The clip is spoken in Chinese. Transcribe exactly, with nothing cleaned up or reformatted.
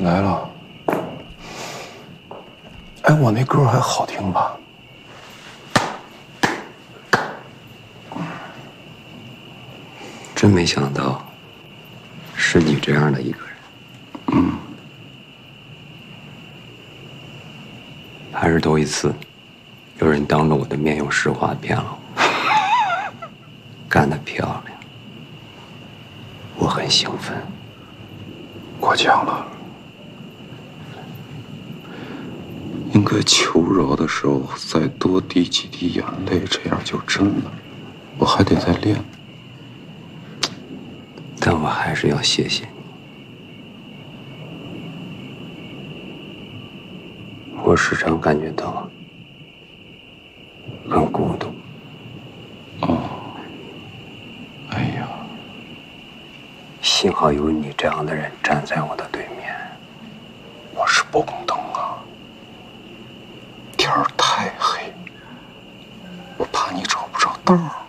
来了。哎，我那歌还好听吧？ 真没想到，是你这样的一个人。 嗯。 还是头一次，有人当着我的面用实话骗了我。干得漂亮，我很兴奋。 过奖了。应该求饶的时候再多滴几滴眼泪，这样就真了。我还得再练。 但我还是要谢谢你。我时常感觉到很孤独。 哦。哎呀， 幸好有你这样的人站在我的对面。 我是不公灯啊，天儿太黑，我怕你找不着道儿。